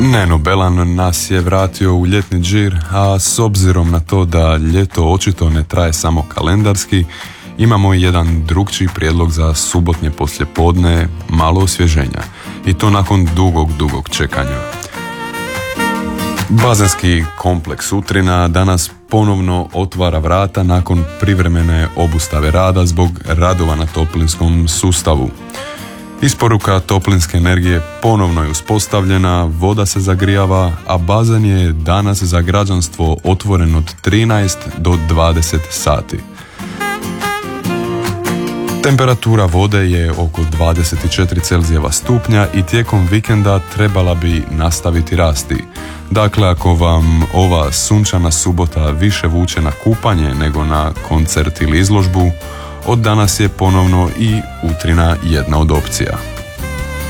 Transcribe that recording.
Neno Belan nas je vratio u ljetni džir, a s obzirom na to da ljeto očito ne traje samo kalendarski, imamo i jedan drugčiji prijedlog za subotnje poslijepodne, malo osvježenja. I to nakon dugog čekanja. Bazenski kompleks Utrina danas ponovno otvara vrata nakon privremene obustave rada zbog radova na toplinskom sustavu. Isporuka toplinske energije ponovno je uspostavljena, voda se zagrijava, a bazen je danas za građanstvo otvoren od 13 do 20 sati. Temperatura vode je oko 24 Celzijeva stupnja i tijekom vikenda trebala bi nastaviti rasti. Dakle, ako vam ova sunčana subota više vuče na kupanje nego na koncert ili izložbu, od danas je ponovno i Utrina jedna od opcija.